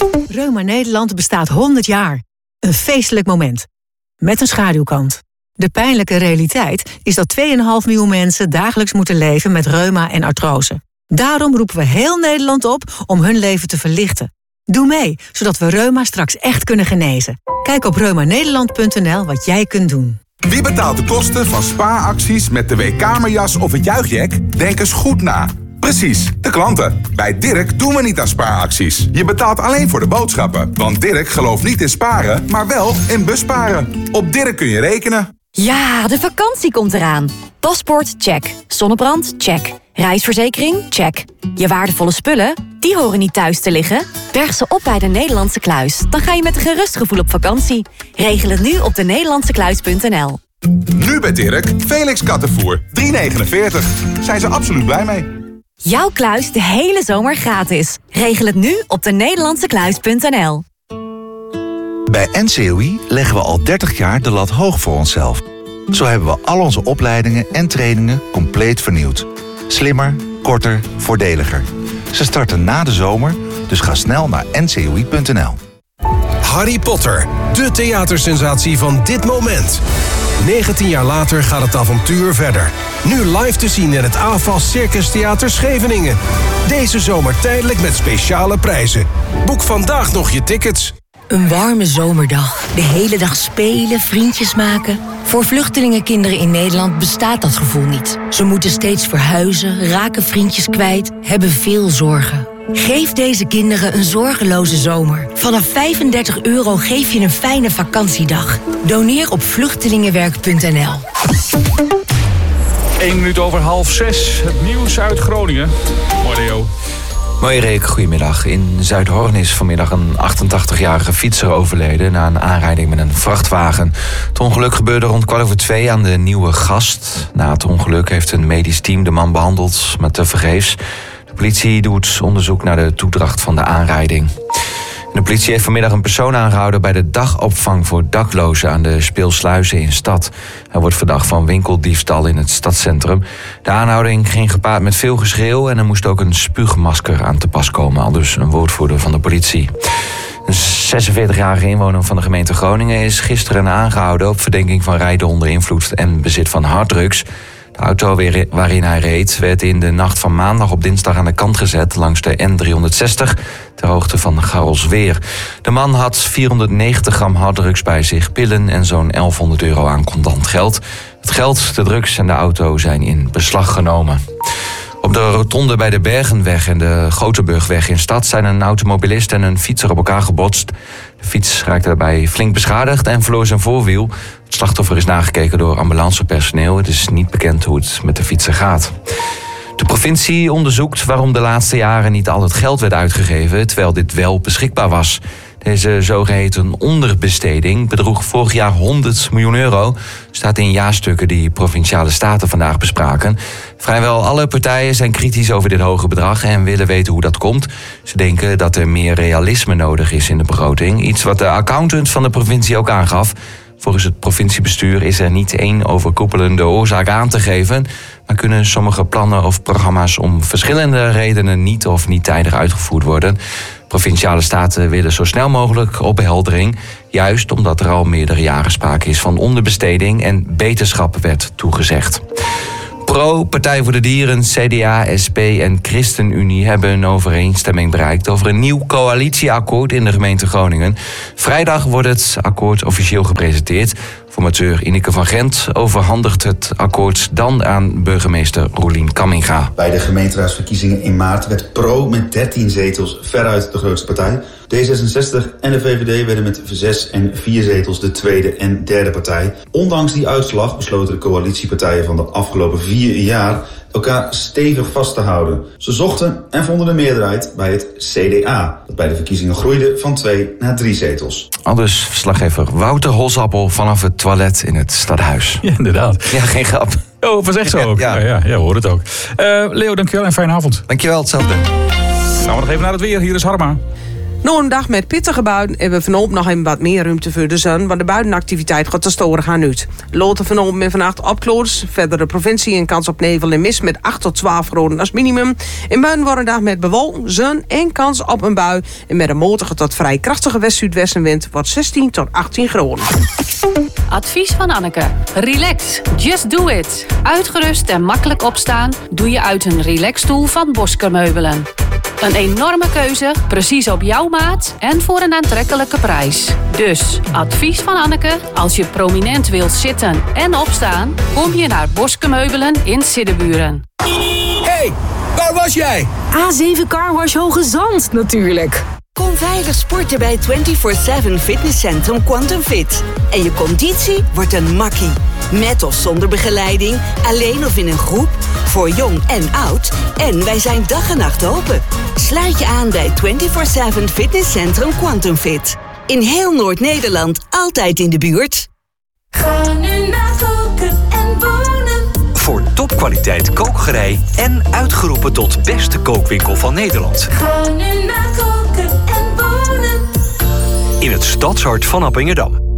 Reuma Nederland bestaat 100 jaar. Een feestelijk moment. Met een schaduwkant. De pijnlijke realiteit is dat 2,5 miljoen mensen dagelijks moeten leven met reuma en artrose. Daarom roepen we heel Nederland op om hun leven te verlichten. Doe mee, zodat we reuma straks echt kunnen genezen. Kijk op reumanederland.nl wat jij kunt doen. Wie betaalt de kosten van spaaracties met de weekkamerjas of het juichjack? Denk eens goed na. Precies, de klanten. Bij Dirk doen we niet aan spaaracties. Je betaalt alleen voor de boodschappen. Want Dirk gelooft niet in sparen, maar wel in busparen. Op Dirk kun je rekenen. Ja, de vakantie komt eraan. Paspoort, check. Zonnebrand, check. Reisverzekering, check. Je waardevolle spullen, die horen niet thuis te liggen. Berg ze op bij de Nederlandse Kluis. Dan ga je met een gerust gevoel op vakantie. Regel het nu op denederlandsekluis.nl. Nu bij Dirk, Felix kattenvoer. €3,49. Zijn ze absoluut blij mee. Jouw kluis de hele zomer gratis. Regel het nu op denederlandsekluis.nl. Bij NCOI leggen we al 30 jaar de lat hoog voor onszelf. Zo hebben we al onze opleidingen en trainingen compleet vernieuwd. Slimmer, korter, voordeliger. Ze starten na de zomer, dus ga snel naar ncoi.nl. Harry Potter, de theatersensatie van dit moment. 19 jaar later gaat het avontuur verder. Nu live te zien in het AFAS Circus Theater Scheveningen. Deze zomer tijdelijk met speciale prijzen. Boek vandaag nog je tickets. Een warme zomerdag. De hele dag spelen, vriendjes maken. Voor vluchtelingenkinderen in Nederland bestaat dat gevoel niet. Ze moeten steeds verhuizen, raken vriendjes kwijt, hebben veel zorgen. Geef deze kinderen een zorgeloze zomer. Vanaf €35 geef je een fijne vakantiedag. Doneer op vluchtelingenwerk.nl. 1 minuut over 5:30. Het nieuws uit Groningen. Mooi, Leo. Mooi, Rick. Goedemiddag. In Zuidhorn is vanmiddag een 88-jarige fietser overleden na een aanrijding met een vrachtwagen. Het ongeluk gebeurde rond 1:15 aan de Nieuwe Gast. Na het ongeluk heeft een medisch team de man behandeld, maar tevergeefs. De politie doet onderzoek naar de toedracht van de aanrijding. De politie heeft vanmiddag een persoon aangehouden bij de dagopvang voor daklozen aan de Speelsluizen in Stad. Hij wordt verdacht van winkeldiefstal in het stadscentrum. De aanhouding ging gepaard met veel geschreeuw en er moest ook een spuugmasker aan te pas komen, aldus een woordvoerder van de politie. Een 46-jarige inwoner van de gemeente Groningen is gisteren aangehouden op verdenking van rijden onder invloed en bezit van harddrugs. De auto waarin hij reed werd in de nacht van maandag op dinsdag aan de kant gezet langs de N360 ter hoogte van Garrelsweer. De man had 490 gram harddrugs bij zich, pillen en zo'n €1100 aan contant geld. Het geld, de drugs en de auto zijn in beslag genomen. Op de rotonde bij de Bergenweg en de Gothenburgweg in Stad zijn een automobilist en een fietser op elkaar gebotst. De fiets raakte daarbij flink beschadigd en verloor zijn voorwiel. Het slachtoffer is nagekeken door ambulancepersoneel. Het is niet bekend hoe het met de fietser gaat. De provincie onderzoekt waarom de laatste jaren niet al het geld werd uitgegeven, terwijl dit wel beschikbaar was. Deze zogeheten onderbesteding bedroeg vorig jaar €100 miljoen, staat in jaarstukken die provinciale staten vandaag bespraken. Vrijwel alle partijen zijn kritisch over dit hoge bedrag en willen weten hoe dat komt. Ze denken dat er meer realisme nodig is in de begroting, iets wat de accountant van de provincie ook aangaf. Volgens het provinciebestuur is er niet één overkoepelende oorzaak aan te geven, maar kunnen sommige plannen of programma's om verschillende redenen niet of niet tijdig uitgevoerd worden. Provinciale staten willen zo snel mogelijk opheldering, juist omdat er al meerdere jaren sprake is van onderbesteding en beterschap werd toegezegd. PRO, Partij voor de Dieren, CDA, SP en ChristenUnie hebben een overeenstemming bereikt over een nieuw coalitieakkoord in de gemeente Groningen. Vrijdag wordt het akkoord officieel gepresenteerd. Formateur Ineke van Gent overhandigt het akkoord dan aan burgemeester Roelien Kamminga. Bij de gemeenteraadsverkiezingen in maart werd PRO met 13 zetels veruit de grootste partij. D66 en de VVD werden met 6 en 4 zetels de tweede en derde partij. Ondanks die uitslag besloten de coalitiepartijen van de afgelopen 4 jaar elkaar stevig vast te houden. Ze zochten en vonden de meerderheid bij het CDA, dat bij de verkiezingen groeide van 2 naar 3 zetels. Aldus verslaggever Wouter Holsappel vanaf het toilet in het stadhuis. Ja, inderdaad. Ja, geen grap. Oh, was echt zo ook. Ja, we horen het ook. Leo, dankjewel en fijne avond. Dankjewel, hetzelfde. Gaan we nog even naar het weer. Hier is Harma. Na een dag met pittige buien hebben we vanavond nog even wat meer ruimte voor de zon, want de buitenactiviteit gaat te storen gaan uit. Later vanavond en vannacht opklaars. Verder de provincie een kans op nevel en mist met 8 tot 12 graden als minimum. In buien worden dag met bewolking, zon en kans op een bui. En met een matige tot vrij krachtige west-zuidwestenwind wordt 16 tot 18 graden. Advies van Anneke. Relax. Just do it. Uitgerust en makkelijk opstaan doe je uit een relaxstoel van Bosker Meubelen. Een enorme keuze, precies op jouw maat en voor een aantrekkelijke prijs. Dus, advies van Anneke, als je prominent wilt zitten en opstaan, kom je naar Bosker Meubelen in Siddeburen. Hey, waar was jij? A7 Carwash Hoge Zand natuurlijk. Kom veilig sporten bij 24/7 Fitnesscentrum Quantum Fit. En je conditie wordt een makkie. Met of zonder begeleiding, alleen of in een groep, voor jong en oud. En wij zijn dag en nacht open. Sluit je aan bij 24/7 Fitnesscentrum Quantum Fit. In heel Noord-Nederland, altijd in de buurt. Ga nu naar Koken en Wonen. Voor topkwaliteit kookgerei en uitgeroepen tot beste kookwinkel van Nederland. Ga nu naar Koken en Wonen. In het stadshart van Appingedam.